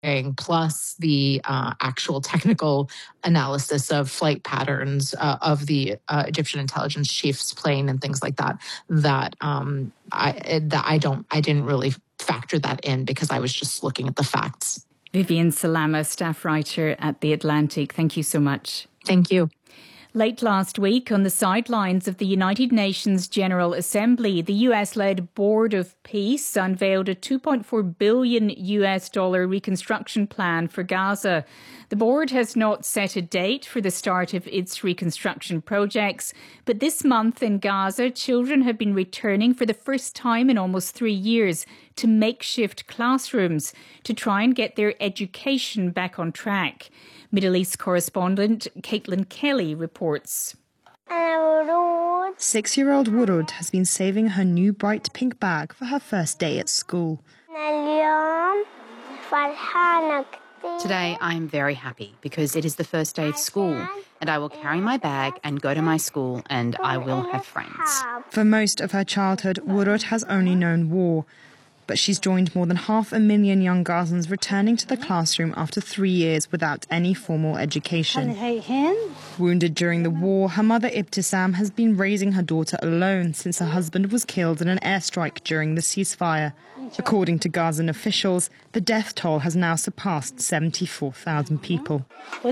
plus the actual technical analysis of flight patterns of the Egyptian intelligence chief's plane and things like that, I didn't really factor that in because I was just looking at the facts. Vivian Salama, staff writer at The Atlantic. Thank you so much. Thank you. Late last week, on the sidelines of the United Nations General Assembly, the US-led Board of Peace unveiled a $2.4 billion reconstruction plan for Gaza. The board has not set a date for the start of its reconstruction projects, but this month in Gaza, children have been returning for the first time in almost 3 years to makeshift classrooms to try and get their education back on track. Middle East correspondent Caitlin Kelly reports. 6-year-old Wurud has been saving her new bright pink bag for her first day at school. Today I am very happy because it is the first day of school and I will carry my bag and go to my school and I will have friends. For most of her childhood, Wurud has only known war. But she's joined more than 500,000 young Gazans returning to the classroom after 3 years without any formal education. Wounded during the war, her mother Ibtisam has been raising her daughter alone since her husband was killed in an airstrike during the ceasefire. According to Gazan officials, the death toll has now surpassed 74,000 people.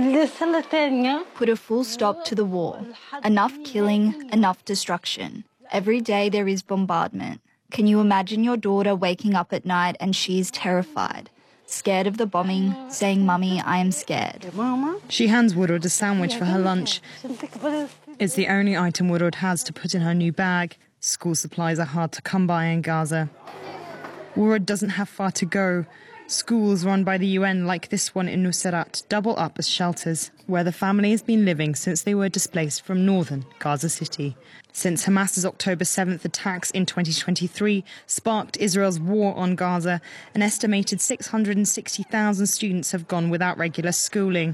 Put a full stop to the war. Enough killing, enough destruction. Every day there is bombardment. Can you imagine your daughter waking up at night and she's terrified, scared of the bombing, saying, "Mummy, I am scared." She hands Wurud a sandwich for her lunch. It's the only item Wurud has to put in her new bag. School supplies are hard to come by in Gaza. Wurud doesn't have far to go. Schools run by the UN, like this one in Nuseirat, double up as shelters, where the family has been living since they were displaced from northern Gaza City. Since Hamas's October 7th attacks in 2023 sparked Israel's war on Gaza, an estimated 660,000 students have gone without regular schooling.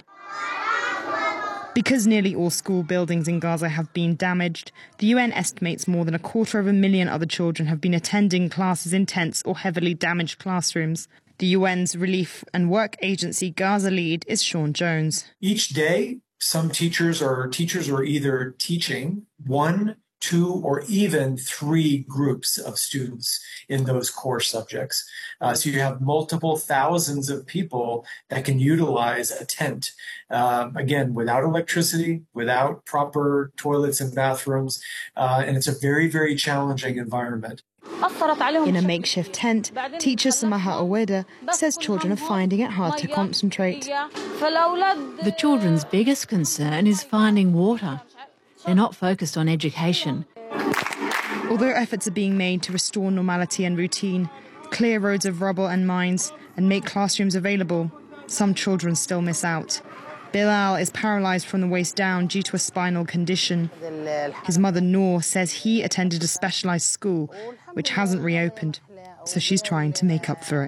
Because nearly all school buildings in Gaza have been damaged, the UN estimates more than 250,000 other children have been attending classes in tents or heavily damaged classrooms. The UN's relief and work agency Gaza lead is Sean Jones. Each day, some teachers are either teaching 1, 2, or even 3 groups of students in those core subjects. So you have multiple thousands of people that can utilize a tent, again, without electricity, without proper toilets and bathrooms, and it's a very, very challenging environment. In a makeshift tent, teacher Samaha Oweda says children are finding it hard to concentrate. The children's biggest concern is finding water. They're not focused on education. Although efforts are being made to restore normality and routine, clear roads of rubble and mines, and make classrooms available, some children still miss out. Bilal is paralysed from the waist down due to a spinal condition. His mother Noor says he attended a specialised school, which hasn't reopened, so she's trying to make up for it.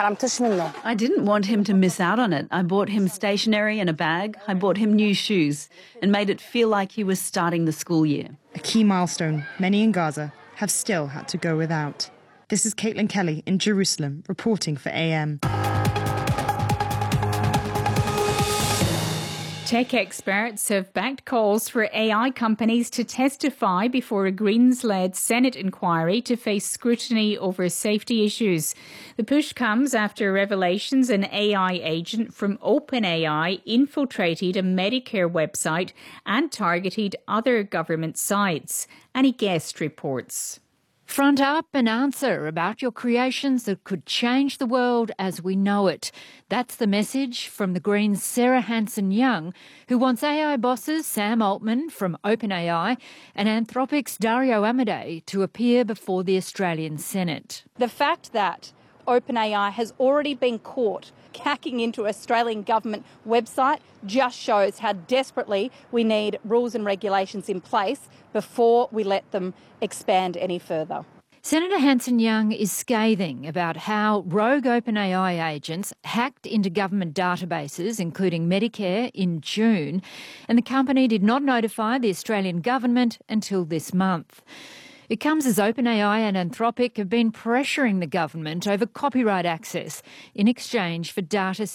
I didn't want him to miss out on it. I bought him stationery and a bag. I bought him new shoes and made it feel like he was starting the school year. A key milestone many in Gaza have still had to go without. This is Caitlin Kelly in Jerusalem, reporting for AM. Tech experts have backed calls for AI companies to testify before a Greens-led Senate inquiry to face scrutiny over safety issues. The push comes after revelations an AI agent from OpenAI infiltrated a Medicare website and targeted other government sites. Annie Guest reports. Front up and answer about your creations that could change the world as we know it. That's the message from the Greens' Sarah Hanson-Young, who wants AI bosses Sam Altman from OpenAI and Anthropic's Dario Amodei to appear before the Australian Senate. The fact that OpenAI has already been caught hacking into Australian government website just shows how desperately we need rules and regulations in place before we let them expand any further. Senator Hanson-Young is scathing about how rogue OpenAI agents hacked into government databases, including Medicare, in June, and the company did not notify the Australian government until this month. It comes as OpenAI and Anthropic have been pressuring the government over copyright access in exchange for data